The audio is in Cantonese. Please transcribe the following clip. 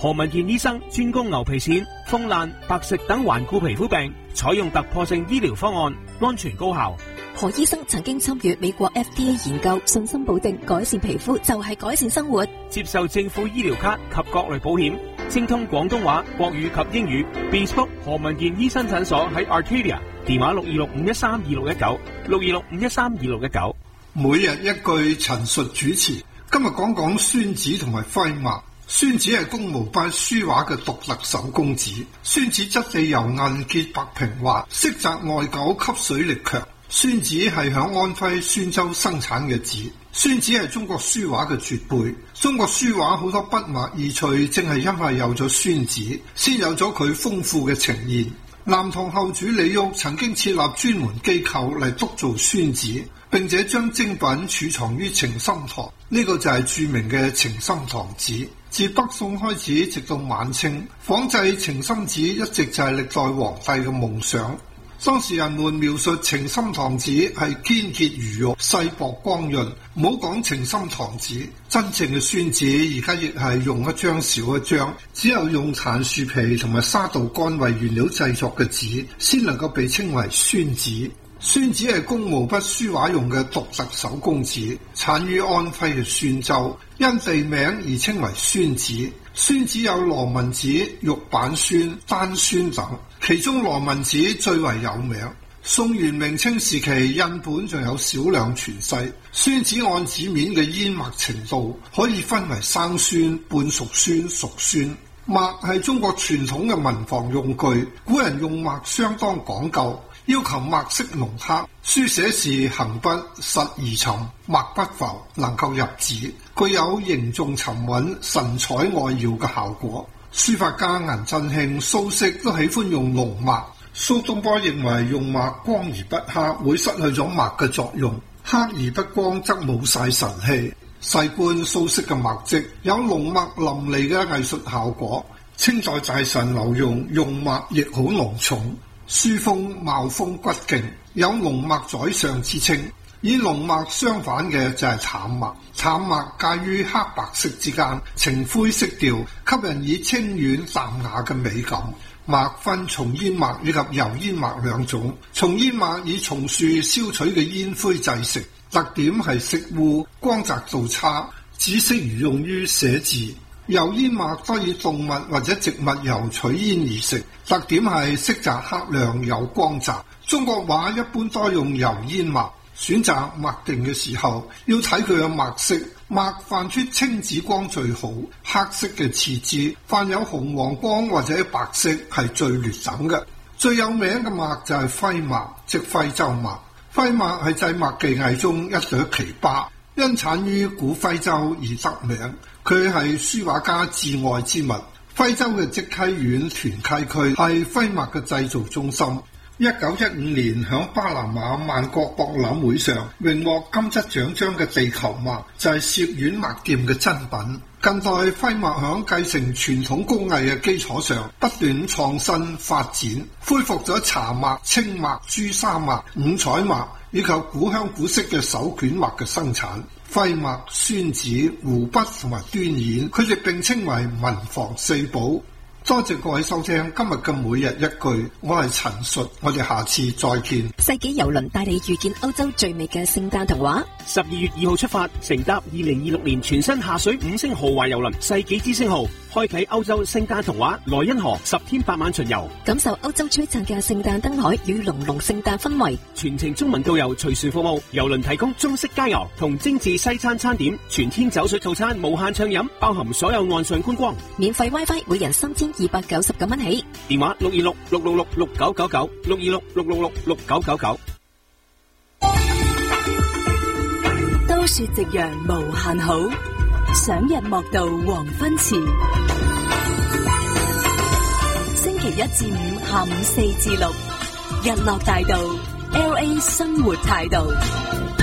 何文健醫生專攻牛皮癬、風爛、白瘜等頑固皮膚病，採用突破性醫療方案，安全高效。 何醫生曾經參與美國 FDA 研究，信心保證改善皮膚就係改善生活。 接受政府醫療卡及各類保險，精通廣東話、國語及英語。Bespoke 何文健醫生診所喺 Arcadia， 電話626-513-2619，626-513-2619。 每日一句陳述主持，今日講講宣紙同埋徽墨。宣紙係工毛班書畫嘅獨特手工紙，宣紙質地柔韌潔白平滑，色澤耐久，吸水力強。宣紙係響安徽宣州生產嘅紙，宣紙係中國書畫嘅絕配。中國書畫好多筆墨意趣，正係因為有咗宣紙，先有咗佢豐富嘅呈現。南唐後主李煜曾經設立專門機構嚟督造宣紙，並且將精品儲藏於情深堂，呢個就係著名嘅情深堂紙。自北宋開始，直到晚清，仿製情深紙一直就係歷代皇帝嘅夢想。當時人們描述情深堂紙係堅潔如玉、細薄光潤。唔好講情深堂紙，真正嘅宣紙而家亦係用一張少一張，只有用檀樹皮同埋沙稻乾為原料製作嘅紙，先能夠被稱為宣紙。宣紙係工毛筆書畫用嘅獨特手工紙，產於安徽嘅宣州，因地名而稱為宣紙。宣紙有羅文紙、玉版宣、單宣等，其中羅文紙最為有名。宋元明清時期印本仲有少量傳世。宣紙按紙面嘅煙墨程度可以分為生宣、半熟宣、熟宣。墨係中國傳統嘅文房用具，古人用墨相當講究，要求墨色濃黑，書寫時行筆實而沉，墨不浮，能夠入紙，具有凝重沉穩、神采外耀嘅效果。書法家顏真卿、蘇軾都喜歡用濃墨。蘇東坡認為用墨光而不黑會失去咗墨嘅作用，黑而不光則冇晒神氣。細觀蘇軾嘅墨跡，有濃墨淋漓嘅藝術效果。清代大臣劉墉用墨亦好濃重，書風貌風骨勁，有濃墨宰相之稱。以濃墨相反嘅就係淡墨，淡墨介於黑白色之間，呈灰色調，給人以清遠淡雅嘅美感。墨分松煙墨以及油煙墨兩種，松煙墨以松樹燒取嘅煙灰製成，特點係色污，光澤度差，只適宜用於寫字。油煙墨多以動物或者植物油取煙而成，特點係色澤黑亮有光澤。中國畫一般多用油煙墨，選擇墨定嘅時候要睇佢嘅墨色，墨泛出青紫光最好，黑色嘅次之，泛有紅黃光或者白色係最劣等嘅。最有名嘅墨就係徽墨，即徽州墨。徽墨係製墨技藝中一朵奇葩，因產於古徽州而得名。佢係書畫家至愛之物。徽州嘅績溪縣屯溪區係徽墨嘅製造中心。1915年響巴拿馬萬國博覽會上榮獲金質獎章嘅地球墨就係薛縣墨店嘅真品。近代徽墨響繼承傳統工藝嘅基礎上不斷創新發展，恢復咗茶墨、青墨、朱砂墨、五彩墨以及古香古色嘅手卷墨嘅生產。徽墨、宣紙、湖筆同埋端硯，佢哋並稱為文房四寶。多謝各位收聽今日嘅每日一句，我係陳述，我哋下次再見。 世紀郵輪帶你遇見歐洲最美嘅聖誕童話。 12月2號出發，乘搭2026年全新下水5星豪華郵輪世紀之星號，開啟歐洲聖誕童話萊茵河10天8晚巡遊， 感受歐洲璀璨嘅聖誕燈海與濃濃聖誕氛圍。 全程中文導遊隨船服務，郵輪提供中式佳餚同精緻西餐餐點，全天酒水套餐無限暢飲，包含所有岸上觀光， 免費 WiFi，每人3299蚊起。 電話626-666-6999，626-666-6999。 都說夕陽無限好，賞日莫到黃昏前。星期一至五下午4至6，日落大道 LA 生活態度。